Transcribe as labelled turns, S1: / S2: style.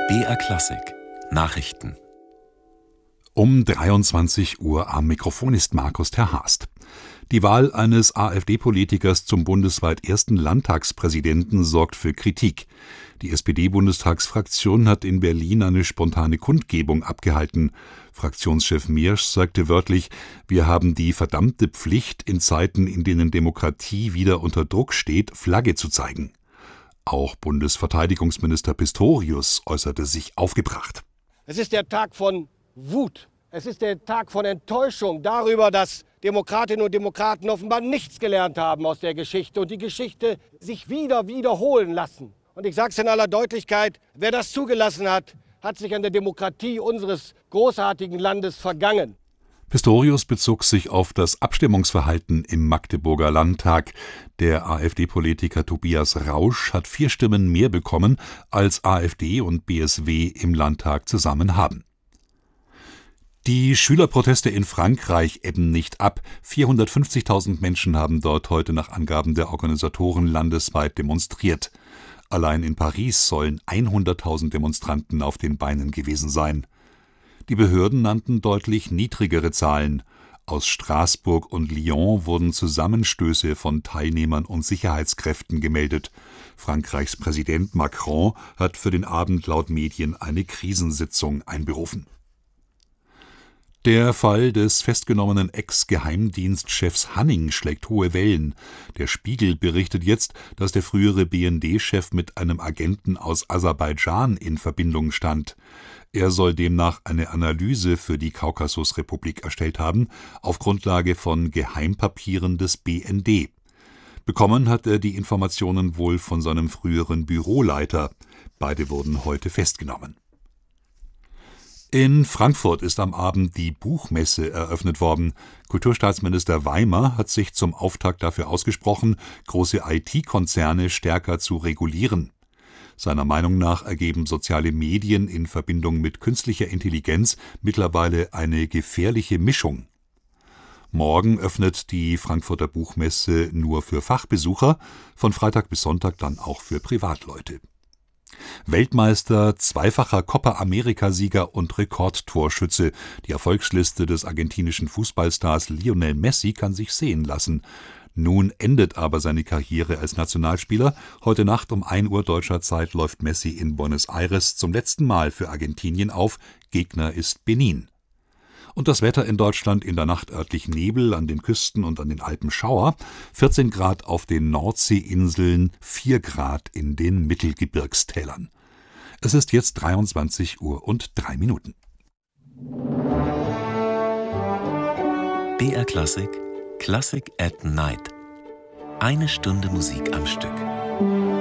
S1: BR Klassik Nachrichten.
S2: Um 23 Uhr am Mikrofon ist Markus Terhast. Die Wahl eines AfD-Politikers zum bundesweit ersten Landtagspräsidenten sorgt für Kritik. Die SPD-Bundestagsfraktion hat in Berlin eine spontane Kundgebung abgehalten. Fraktionschef Miersch sagte wörtlich: Wir haben die verdammte Pflicht, in Zeiten, in denen Demokratie wieder unter Druck steht, Flagge zu zeigen. Auch Bundesverteidigungsminister Pistorius äußerte sich aufgebracht.
S3: Es ist der Tag von Wut. Es ist der Tag von Enttäuschung darüber, dass Demokratinnen und Demokraten offenbar nichts gelernt haben aus der Geschichte und die Geschichte sich wiederholen lassen. Und ich sage es in aller Deutlichkeit: Wer das zugelassen hat, hat sich an der Demokratie unseres großartigen Landes vergangen.
S2: Pistorius bezog sich auf das Abstimmungsverhalten im Magdeburger Landtag. Der AfD-Politiker Tobias Rausch hat 4 Stimmen mehr bekommen, als AfD und BSW im Landtag zusammen haben. Die Schülerproteste in Frankreich ebben nicht ab. 450.000 Menschen haben dort heute nach Angaben der Organisatoren landesweit demonstriert. Allein in Paris sollen 100.000 Demonstranten auf den Beinen gewesen sein. Die Behörden nannten deutlich niedrigere Zahlen. Aus Straßburg und Lyon wurden Zusammenstöße von Teilnehmern und Sicherheitskräften gemeldet. Frankreichs Präsident Macron hat für den Abend laut Medien eine Krisensitzung einberufen. Der Fall des festgenommenen Ex-Geheimdienstchefs Hanning schlägt hohe Wellen. Der Spiegel berichtet jetzt, dass der frühere BND-Chef mit einem Agenten aus Aserbaidschan in Verbindung stand. Er soll demnach eine Analyse für die Kaukasusrepublik erstellt haben, auf Grundlage von Geheimpapieren des BND. Bekommen hat er die Informationen wohl von seinem früheren Büroleiter. Beide wurden heute festgenommen. In Frankfurt ist am Abend die Buchmesse eröffnet worden. Kulturstaatsminister Weimer hat sich zum Auftakt dafür ausgesprochen, große IT-Konzerne stärker zu regulieren. Seiner Meinung nach ergeben soziale Medien in Verbindung mit künstlicher Intelligenz mittlerweile eine gefährliche Mischung. Morgen öffnet die Frankfurter Buchmesse nur für Fachbesucher, von Freitag bis Sonntag dann auch für Privatleute. Weltmeister, zweifacher Copa-America-Sieger und Rekordtorschütze. Die Erfolgsliste des argentinischen Fußballstars Lionel Messi kann sich sehen lassen. Nun endet aber seine Karriere als Nationalspieler. Heute Nacht um 1 Uhr deutscher Zeit läuft Messi in Buenos Aires zum letzten Mal für Argentinien auf. Gegner ist Benin. Und das Wetter in Deutschland: in der Nacht örtlich Nebel, an den Küsten und an den Alpen Schauer, 14 Grad auf den Nordseeinseln, 4 Grad in den Mittelgebirgstälern. Es ist jetzt 23 Uhr und 3 Minuten.
S1: BR Klassik Classic at Night. 1 Stunde Musik am Stück.